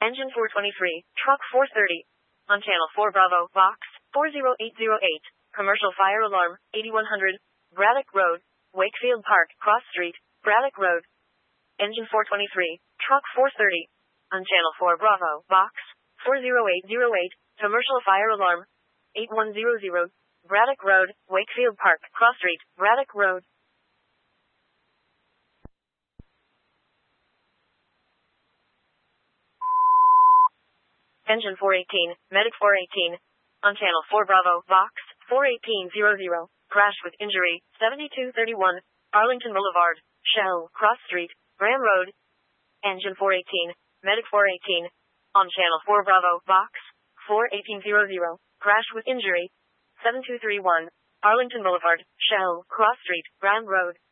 Engine 423, truck 430. On channel 4 Bravo, box 40808. Commercial fire alarm, 8100. Braddock Road, Wakefield Park, Cross Street, Braddock Road. Engine 423, truck 430. On channel 4 Bravo, box 40808. Commercial fire alarm, 8100. Braddock Road, Wakefield Park, Cross Street, Braddock Road. Engine 418, Medic 418. On channel 4 Bravo, box 41800. Crash with injury, 7231, Arlington Boulevard, Shell, Cross Street, Graham Road. Engine 418, Medic 418. On channel 4 Bravo, box 41800. Crash with injury, 7231, Arlington Boulevard, Shell, Cross Street, Graham Road.